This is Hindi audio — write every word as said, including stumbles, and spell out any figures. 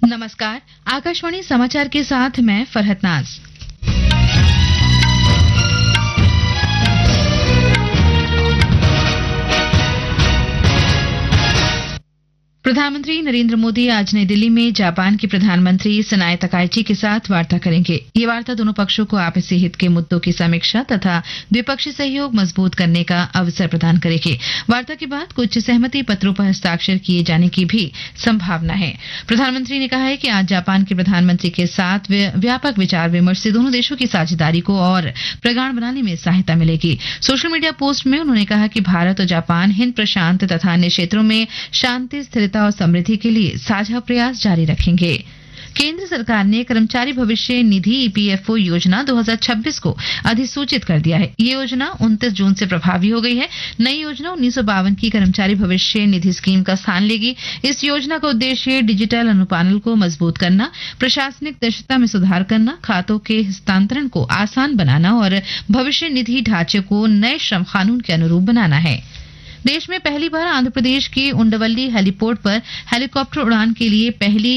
नमस्कार, आकाशवाणी समाचार के साथ मैं फरहत नाज। प्रधानमंत्री नरेंद्र मोदी आज नई दिल्ली में जापान के प्रधानमंत्री सनाए तकाइची के साथ वार्ता करेंगे। ये वार्ता दोनों पक्षों को आपसी हित के मुद्दों की समीक्षा तथा द्विपक्षीय सहयोग मजबूत करने का अवसर प्रदान करेगी। वार्ता के बाद कुछ सहमति पत्रों पर हस्ताक्षर किए जाने की भी संभावना है। प्रधानमंत्री ने कहा है कि आज जापान के प्रधानमंत्री के साथ व्यापक विचार विमर्श से दोनों देशों की साझेदारी को और प्रगाढ़ बनाने में सहायता मिलेगी। सोशल मीडिया पोस्ट में उन्होंने कहा कि भारत और जापान हिंद प्रशांत तथा अन्य क्षेत्रों में शांति, स्थिरता और समृद्धि के लिए साझा प्रयास जारी रखेंगे। केंद्र सरकार ने कर्मचारी भविष्य निधि ई पी एफ ओ योजना दो हज़ार छब्बीस को अधिसूचित कर दिया है। ये योजना उनतीस जून से प्रभावी हो गई है। नई योजना उन्नीस सौ बावन की कर्मचारी भविष्य निधि स्कीम का स्थान लेगी। इस योजना का उद्देश्य डिजिटल अनुपालन को मजबूत करना, प्रशासनिक दक्षता में सुधार करना, खातों के हस्तांतरण को आसान बनाना और भविष्य निधि ढांचे को नए श्रम कानून के अनुरूप बनाना है। देश में पहली बार आंध्र प्रदेश के उंडवल्ली हेलीपोर्ट पर हेलीकॉप्टर उड़ान के लिए पहली